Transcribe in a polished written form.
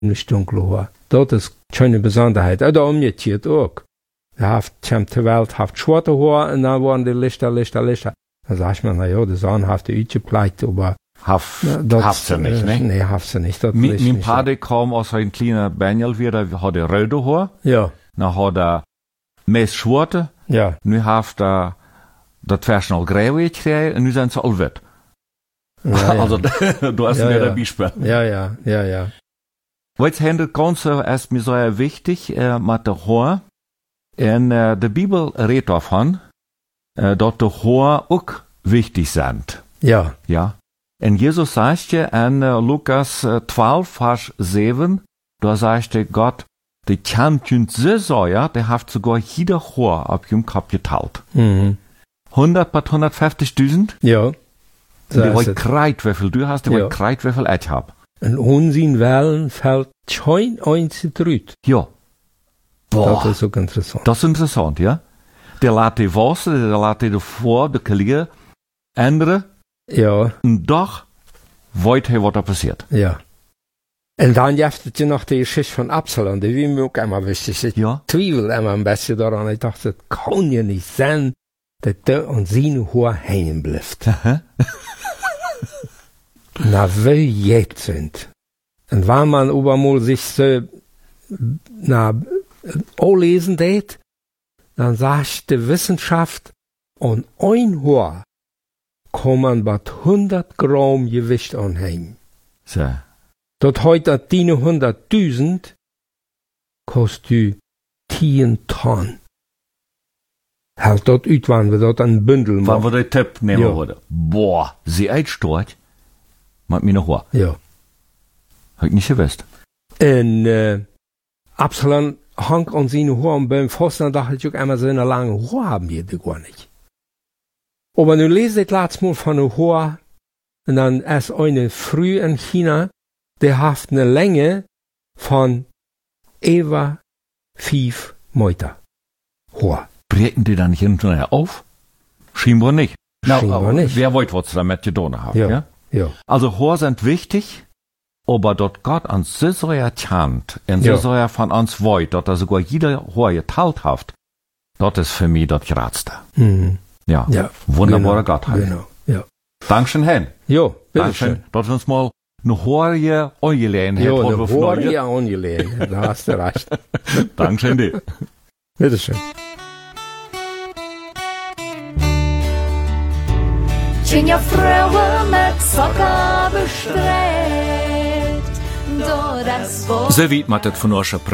nicht dunkel Haar. Das ist keine Besonderheit. Oder umgekehrt auch. Die Welt hat schwarze Haar und dann waren die Lichter. Dann sagt man, naja, das andere hat die gepleicht, aber haft sie nicht, ne? Nee, haft sie nicht. Mein Vater kam aus ein kleiner Benjel wieder, hatte rote Haar. Ja. Dann hat er meist schwarze. Ja. Nu heeft dat vers al grauw gekregen en nu zijn ze al wit. Ja, ja. Also, du hast mir dabei gespielt. Ja. Weißt du, das Ganze ist mir sehr wichtig, mit der Haar. Und die Bibel redet davon, dass die Haar auch wichtig sind. Ja. Ja. Und Jesus sagt ja in Lukas 12, Vers 7, da sagt Gott, die Champion Säuer, der hat sogar jeder Haar auf ihrem Kopf geteilt. 100 bis 150.000? Ja. So die wollt kreit, wie viel du hast, die wollt kreit, wie viel ich hab. Und unsinn Wellen fällt kein einziges Rüt. Ja. Boah. Das ist auch interessant. Das ist interessant, ja. Der lässt die Wasser, der lässt die vor, der Kalier, andere. Ja. Und doch weiß er, was da passiert. Ja. Und dann gibt es ja noch die Geschichte von Absalom, die wie mir auch immer wichtig ist. Ja. Ich zweifle immer ein bisschen daran. Ich dachte, das kann ja nicht sein, dass der an seine Haar hängen bleibt. Na, wie jetzt sind. Und wenn man aber mal sich so, lesen tät, dann sagt die Wissenschaft, an ein Haar kann man bei 100 Gramm Gewicht anhängen. So. Dat heute deine 100.000 kostet du 10 Tonnen. Halt dort uit, wann wir dort ein Bündel machen. Wann wir den Tipp nehmen würden. Boah, sie einstört. Mit mir noch Haar. Ja. Hab ich nicht gewusst. Und, Absalom hang an seine Haar beim Pfosten und dachte ich auch einmal, so eine lange Haar haben wir die gar nicht. Aber nun lese ich letztes Mal von einer Haar, und dann ist eine früh in China, der hat eine Länge von über 5 Meter. Haar. Brechen die da nicht hinterher auf? Scheinbar nicht. Scheinbar nicht. Wer wollte was damit getan haben, ja? Ja. Also Haar sind wichtig, aber dort Gott uns so sehr kennt, und so sehr von uns wollt, dass sogar jeder Haar geteilt hat, das ist für mich das Geratste. Mhm. Ja. Wunderbarer Gott halt. Genau, ja. Dankeschön, Hen. Jo, Dankeschön, dass wir uns mal eine Haarige angelehnt haben. Jo, eine Haarige angelehnt, da hast du recht. Dankeschön dir. Bitteschön. Tjenja Fröhe mit Zucker bestreckt, do das Wort. So wie man das von uns